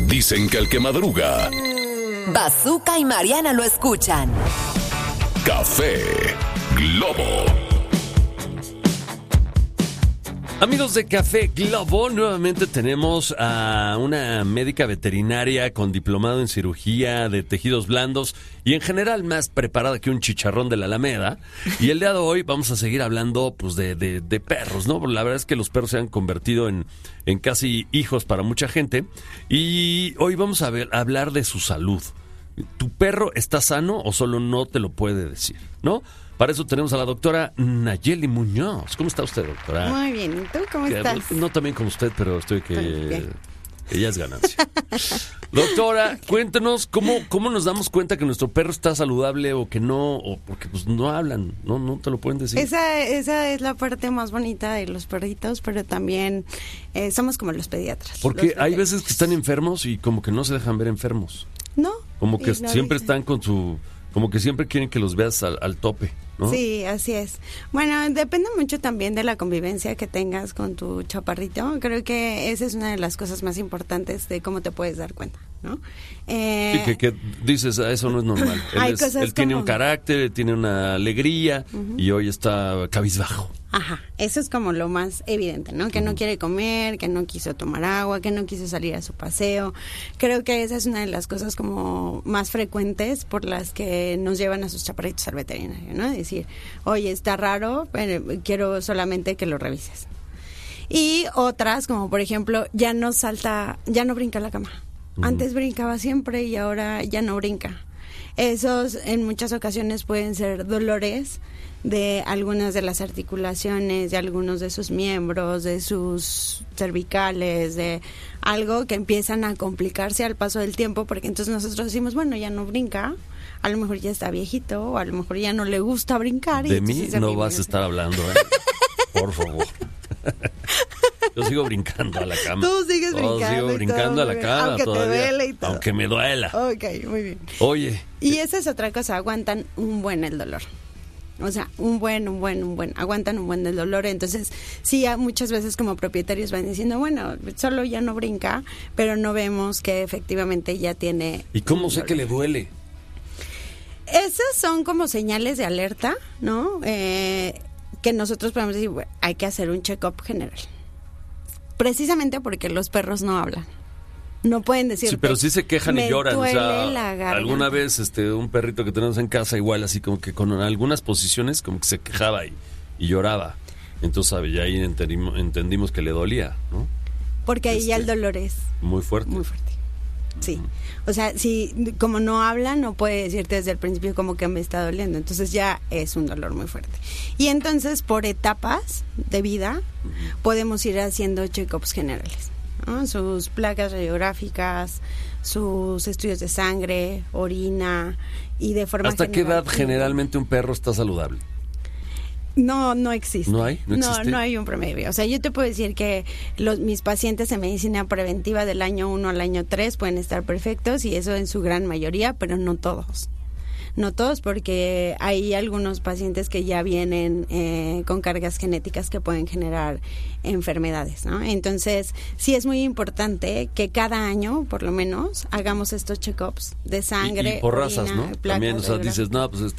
Dicen que el que madruga, Bazooka y Mariana lo escuchan. Café Globo. Amigos de Café Globo, nuevamente tenemos a una médica veterinaria con diplomado en cirugía de tejidos blandos y en general más preparada que un chicharrón de la Alameda. Y el día de hoy vamos a seguir hablando pues de perros, ¿no? La verdad es que los perros se han convertido en casi hijos para mucha gente. Y hoy vamos a hablar de su salud. ¿Tu perro está sano o solo no te lo puede decir, no? Para eso tenemos a la doctora Nayeli Muñoz. ¿Cómo está usted, doctora? Muy bien, ¿y tú cómo estás? No tan bien como usted, pero estoy que ya es ganancia. Doctora, cuéntanos cómo nos damos cuenta que nuestro perro está saludable o que no, o porque pues no hablan, no te lo pueden decir. Esa es la parte más bonita de los perritos, pero también somos como los pediatras. Porque hay veces que están enfermos y como que no se dejan ver enfermos. No. Como que no siempre dicen. están como que siempre quieren que los veas al tope, ¿no? Sí, así es. Bueno, depende mucho también de la convivencia que tengas con tu chaparrito. Creo que esa es una de las cosas más importantes de cómo te puedes dar cuenta, ¿no? Sí, que dices, eso no es normal. Él tiene un carácter, tiene una alegría y hoy está cabizbajo. Ajá, eso es como lo más evidente, ¿no? Que no quiere comer, que no quiso tomar agua, que no quiso salir a su paseo. Creo que esa es una de las cosas como más frecuentes por las que nos llevan a sus chaparritos al veterinario, ¿no? Decir, oye, está raro, pero quiero solamente que lo revises. Y otras, como por ejemplo, ya no brinca a la cama. Antes brincaba siempre y ahora ya no brinca. Esos en muchas ocasiones pueden ser dolores de algunas de las articulaciones, de algunos de sus miembros, de sus cervicales, de algo que empiezan a complicarse al paso del tiempo, porque entonces nosotros decimos, bueno, ya no brinca, a lo mejor ya está viejito, o a lo mejor ya no le gusta brincar. De mí no vas a estar hablando, ¿eh? Por favor. Yo sigo brincando a la cama. Tú sigues brincando. Sigo brincando a la cama aunque todavía. Te duele y todo. Aunque me duela. Ok, muy bien. Oye. Y esa es otra cosa, aguantan un buen el dolor. O sea, aguantan un buen el dolor. Entonces, sí, muchas veces como propietarios van diciendo, bueno, solo ya no brinca, pero no vemos que efectivamente ya tiene... ¿Y cómo sé que le duele? Esas son como señales de alerta, ¿no? Que nosotros podemos decir, bueno, hay que hacer un check-up general. Precisamente porque los perros no hablan. No pueden decir. Sí, pero sí se quejan y lloran. Duele o sea, la garganta. Alguna vez un perrito que tenemos en casa igual, así como que con algunas posiciones como que se quejaba y lloraba. Entonces ya ahí entendimos que le dolía, ¿no? Porque ahí ya el dolor es muy fuerte. Muy fuerte. Sí. O sea, si como no habla, no puede decirte desde el principio como que me está doliendo. Entonces ya es un dolor muy fuerte. Y entonces por etapas de vida podemos ir haciendo check-ups generales, ¿no? Sus placas radiográficas, sus estudios de sangre, orina y de forma ¿Hasta general, qué edad generalmente un perro está saludable? No existe. ¿No hay? ¿No existe? No hay un promedio. O sea, yo te puedo decir que mis pacientes en medicina preventiva del año 1 al año 3 pueden estar perfectos y eso en su gran mayoría, pero no todos. No todos, porque hay algunos pacientes que ya vienen con cargas genéticas que pueden generar enfermedades, ¿no? Entonces, sí es muy importante que cada año, por lo menos, hagamos estos check-ups de sangre, y por orina, razas, ¿no? También, o sea, dices, no, pues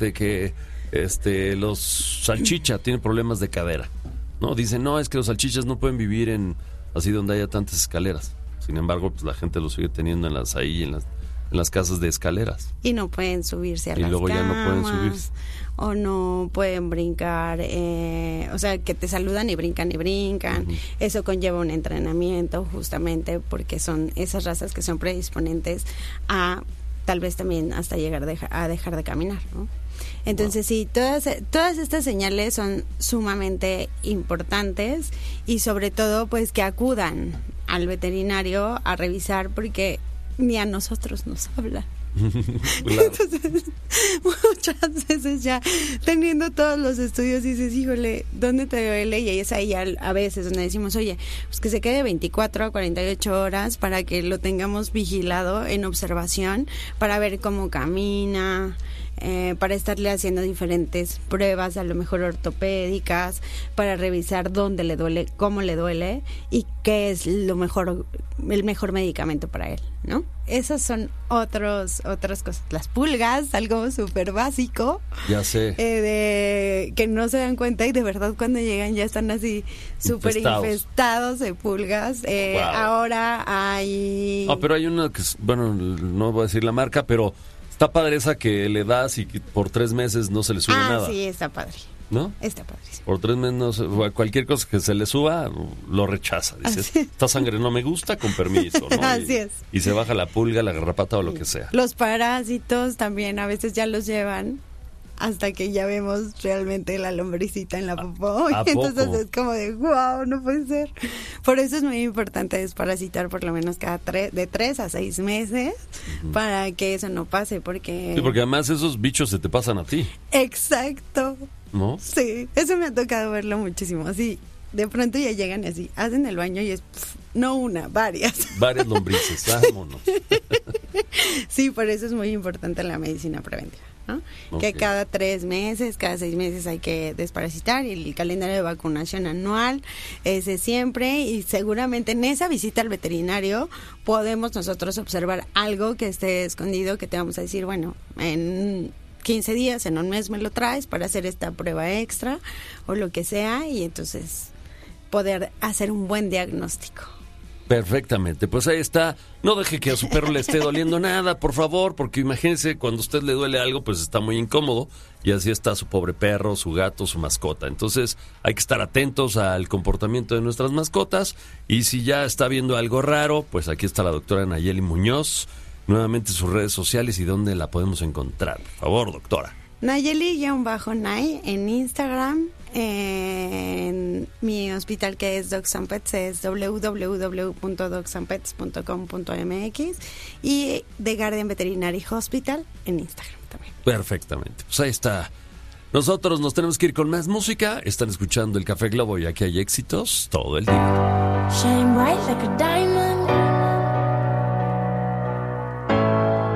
los salchicha tienen problemas de cadera, ¿no? Dicen, no, es que los salchichas no pueden vivir en así donde haya tantas escaleras. Sin embargo, pues la gente lo sigue teniendo en las casas de escaleras. Y no pueden subirse a las camas. Y luego ya no pueden subirse. O no pueden brincar, o sea, que te saludan y brincan. Uh-huh. Eso conlleva un entrenamiento justamente porque son esas razas que son predisponentes a tal vez también hasta llegar a dejar de caminar, ¿no? Entonces sí, todas estas señales son sumamente importantes y sobre todo pues que acudan al veterinario a revisar porque ni a nosotros nos habla. Claro. Entonces, muchas veces ya teniendo todos los estudios dices, híjole, ¿dónde te duele? Y es ahí a veces donde decimos, oye, pues que se quede 24 a 48 horas para que lo tengamos vigilado en observación, para ver cómo camina, para estarle haciendo diferentes pruebas, a lo mejor ortopédicas, para revisar dónde le duele, cómo le duele y qué es el mejor medicamento para él. ¿no? Esas son otras cosas. Las pulgas, algo súper básico. Ya sé. Que no se dan cuenta y de verdad cuando llegan ya están así súper infestados de pulgas. Wow. Ahora hay... pero hay una que, bueno, no voy a decir la marca, pero está padre esa que le das y que por 3 meses no se le sube nada. Sí, está padre. ¿No? Está padrísimo. Por 3 meses, cualquier cosa que se le suba, lo rechaza. Dice, esta sangre no me gusta, con permiso, ¿no? Así es. Y se baja la pulga, la garrapata o lo que sea. Los parásitos también a veces ya los llevan hasta que ya vemos realmente la lombricita en la popó. Y entonces es como de, wow, no puede ser. Por eso es muy importante desparasitar por lo menos de 3 a 6 meses para que eso no pase, porque... Sí, porque además esos bichos se te pasan a ti. Exacto. ¿No? Sí, eso me ha tocado verlo muchísimo. Así, de pronto ya llegan así, hacen el baño y es, no una, varias. Varias lombrices, vámonos. Sí, por eso es muy importante la medicina preventiva, ¿no? Okay. Que cada 3 meses, cada 6 meses hay que desparasitar, y el calendario de vacunación anual es de siempre, y seguramente en esa visita al veterinario podemos nosotros observar algo que esté escondido, que te vamos a decir, bueno, en 15 días, en un mes me lo traes para hacer esta prueba extra o lo que sea, y entonces poder hacer un buen diagnóstico. Perfectamente, pues ahí está. No deje que a su perro le esté doliendo nada, por favor, porque imagínese, cuando a usted le duele algo, pues está muy incómodo, y así está su pobre perro, su gato, su mascota. Entonces hay que estar atentos al comportamiento de nuestras mascotas, y si ya está viendo algo raro, pues aquí está la doctora Nayeli Muñoz. Nuevamente sus redes sociales y dónde la podemos encontrar. Por favor, doctora. Nayeli-Nay en Instagram. En mi hospital, que es Dogs and Pets, es www.dogsandpets.com.mx, y The Guardian Veterinary Hospital en Instagram también. Perfectamente. Pues ahí está. Nosotros nos tenemos que ir con más música. Están escuchando el Café Globo, y aquí hay éxitos todo el día. Shine bright like a diamond.